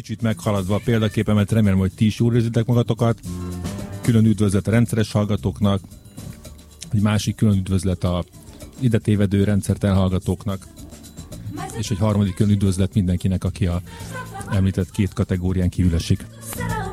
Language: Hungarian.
kicsit meghaladva a példaképemet, remélem, hogy ti is jól érzitek magatokat. Külön üdvözlet a rendszeres hallgatóknak, egy másik külön üdvözlet a ide tévedő rendszertelen hallgatóknak, és egy harmadik külön üdvözlet mindenkinek, aki a említett két kategórián kívül esik.